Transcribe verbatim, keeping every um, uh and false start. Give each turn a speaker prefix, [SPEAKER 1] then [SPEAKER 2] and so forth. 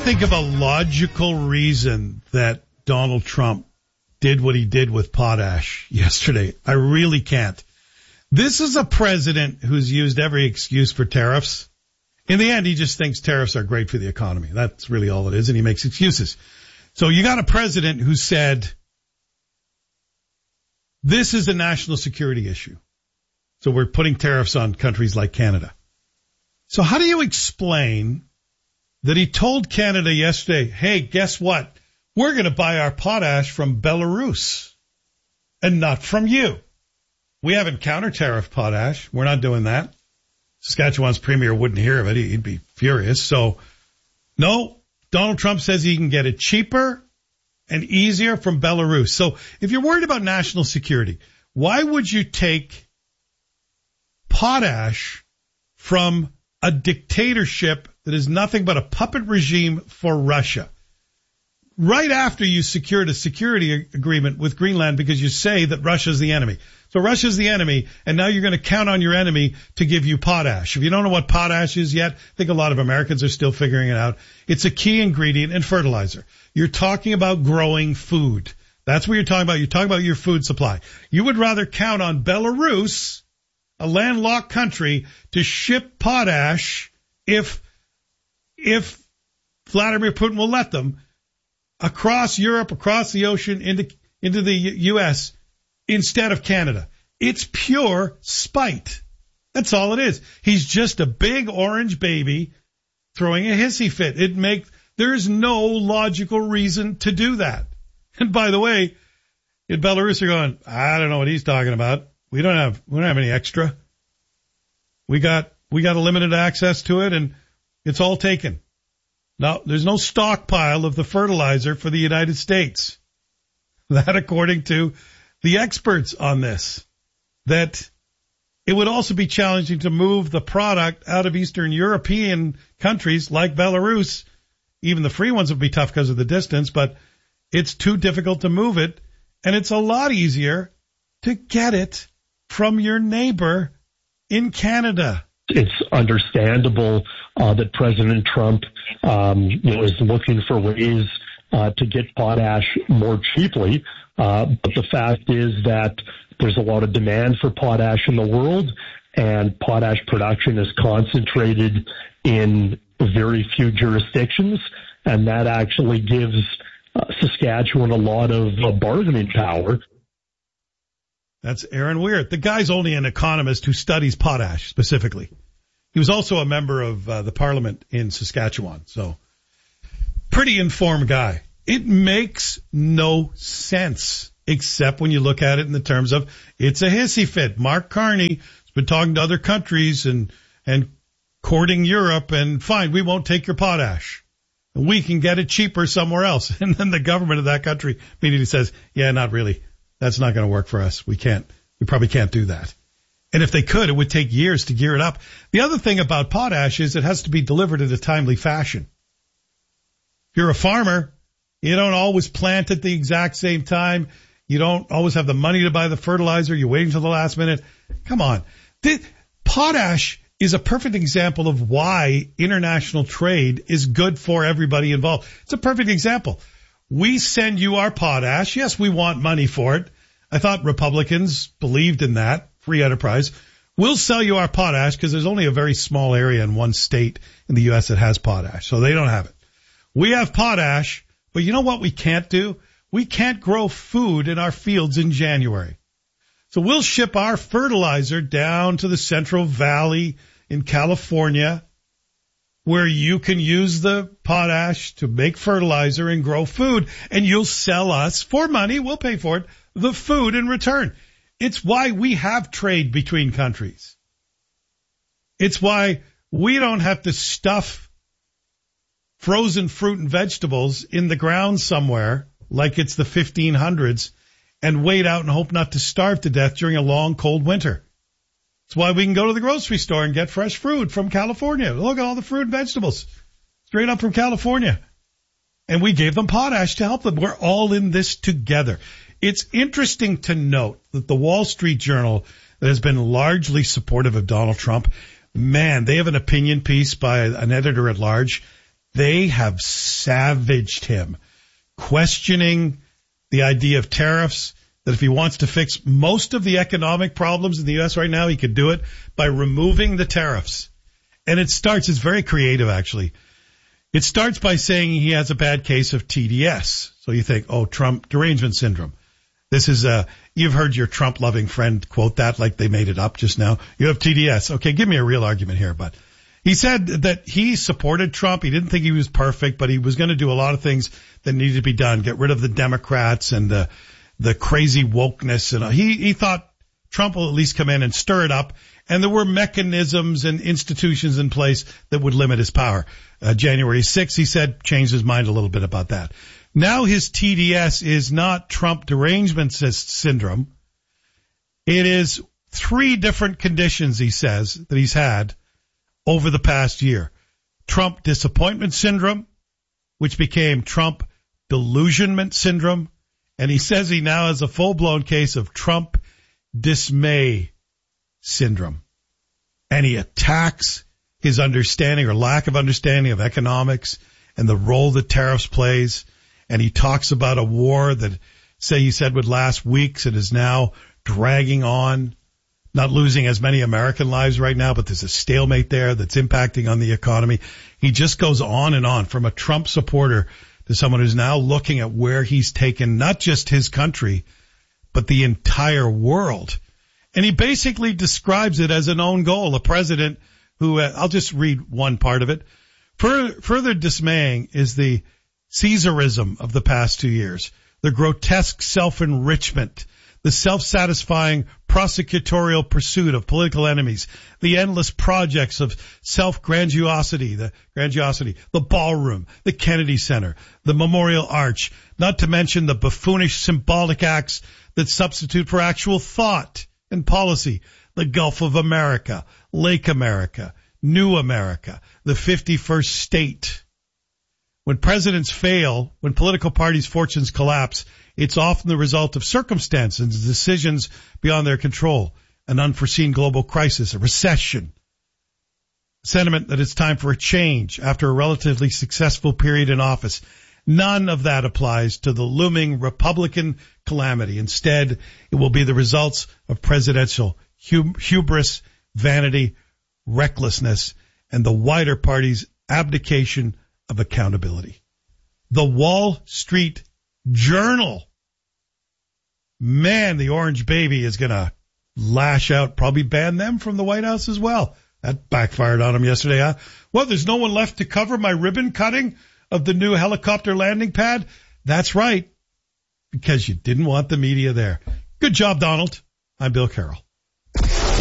[SPEAKER 1] think of a logical reason that Donald Trump did what he did with potash yesterday. I really can't. This is a president who's used every excuse for tariffs. In the end, he just thinks tariffs are great for the economy. That's really all it is, and he makes excuses. So you got a president who said, this is a national security issue. So we're putting tariffs on countries like Canada. So how do you explain that he told Canada yesterday, hey, guess what? We're going to buy our potash from Belarus and not from you. We haven't counter-tariffed potash. We're not doing that. Saskatchewan's premier wouldn't hear of it. He'd be furious. So, no, Donald Trump says he can get it cheaper and easier from Belarus. So if you're worried about national security, why would you take potash from a dictatorship that is nothing but a puppet regime for Russia? Right after you secured a security agreement with Greenland because you say that Russia's the enemy. So Russia's the enemy, and now you're going to count on your enemy to give you potash. If you don't know what potash is yet, I think a lot of Americans are still figuring it out. It's a key ingredient in fertilizer. You're talking about growing food. That's what you're talking about. You're talking about your food supply. You would rather count on Belarus, a landlocked country, to ship potash if, if Vladimir Putin will let them, across Europe, across the ocean, into, into the U S, instead of Canada. It's pure spite. That's all it is. He's just a big orange baby throwing a hissy fit. It makes, there is no logical reason to do that. And by the way, in Belarus are going, I don't know what he's talking about. We don't have, we don't have any extra. We got, we got a limited access to it, and it's all taken. Now, there's no stockpile of the fertilizer for the United States. That, according to the experts on this, that it would also be challenging to move the product out of Eastern European countries like Belarus. Even the free ones would be tough because of the distance, but it's too difficult to move it, and it's a lot easier to get it from your neighbor in Canada.
[SPEAKER 2] It's understandable uh, that President Trump um, you know, is looking for ways uh, to get potash more cheaply. Uh, but the fact is that there's a lot of demand for potash in the world, and potash production is concentrated in very few jurisdictions, and that actually gives uh, Saskatchewan a lot of uh, bargaining power.
[SPEAKER 1] That's Aaron Weir. The guy's only an economist who studies potash specifically. He was also a member of uh, the parliament in Saskatchewan, so pretty informed guy. It makes no sense, except when you look at it in the terms of it's a hissy fit. Mark Carney has been talking to other countries and and courting Europe, and fine, we won't take your potash. We can get it cheaper somewhere else. And then the government of that country immediately says, yeah, not really. That's not going to work for us. We can't, we probably can't do that. And if they could, it would take years to gear it up. The other thing about potash is it has to be delivered in a timely fashion. If you're a farmer, you don't always plant at the exact same time. You don't always have the money to buy the fertilizer. You're waiting till the last minute. Come on. The, potash is a perfect example of why international trade is good for everybody involved. It's a perfect example. We send you our potash. Yes, we want money for it. I thought Republicans believed in that. Free enterprise. We'll sell you our potash because there's only a very small area in one state in the U S that has potash, so they don't have it. We have potash, but you know what we can't do? We can't grow food in our fields in January. So we'll ship our fertilizer down to the Central Valley in California, where you can use the potash to make fertilizer and grow food, and you'll sell us for money, we'll pay for it, the food in return. It's why we have trade between countries. It's why we don't have to stuff frozen fruit and vegetables in the ground somewhere like it's the fifteen hundreds and wait out and hope not to starve to death during a long, cold winter. It's why we can go to the grocery store and get fresh fruit from California. Look at all the fruit and vegetables straight up from California. And we gave them potash to help them. We're all in this together. It's interesting to note that the Wall Street Journal, that has been largely supportive of Donald Trump, man, they have an opinion piece by an editor at large They have savaged him, questioning the idea of tariffs, that if he wants to fix most of the economic problems in the U S right now, he could do it by removing the tariffs. And it starts, it's very creative actually. It starts by saying he has a bad case of T D S. So you think, oh, Trump derangement syndrome. This is a, you've heard your Trump loving friend quote that like they made it up just now. You have T D S. Okay, give me a real argument here, but he said that he supported Trump. He didn't think he was perfect, but he was going to do a lot of things that needed to be done. Get rid of the Democrats and the, the crazy wokeness. And he, he thought Trump will at least come in and stir it up. And there were mechanisms and institutions in place that would limit his power. Uh, January sixth, he said, changed his mind a little bit about that. Now his T D S is not Trump derangement syndrome. It is three different conditions, he says, that he's had over the past year. Trump disappointment syndrome, which became Trump delusionment syndrome. And he says he now has a full-blown case of Trump dismay syndrome. And he attacks his understanding or lack of understanding of economics and the role that tariffs plays. And he talks about a war that, say, he said would last weeks and is now dragging on, not losing as many American lives right now, but there's a stalemate there that's impacting on the economy. He just goes on and on, from a Trump supporter to someone who's now looking at where he's taken not just his country, but the entire world. And he basically describes it as an own goal, a president who, uh, I'll just read one part of it. Further, further dismaying is the Caesarism of the past two years, the grotesque self-enrichment, the self-satisfying prosecutorial pursuit of political enemies, the endless projects of self-grandiosity, the grandiosity, the ballroom, the Kennedy Center, the Memorial Arch, not to mention the buffoonish symbolic acts that substitute for actual thought and policy, the Gulf of America, Lake America, New America, the fifty-first state. When presidents fail, when political parties' fortunes collapse, it's often the result of circumstances and decisions beyond their control, an unforeseen global crisis, a recession, sentiment that it's time for a change after a relatively successful period in office. None of that applies to the looming Republican calamity. Instead, it will be the results of presidential hub- hubris, vanity, recklessness, and the wider party's abdication of accountability. The Wall Street Journal. Man, the orange baby is going to lash out, probably ban them from the White House as well. That backfired on him yesterday, huh? Well, there's no one left to cover my ribbon cutting of the new helicopter landing pad. That's right, because you didn't want the media there. Good job, Donald. I'm Bill Carroll.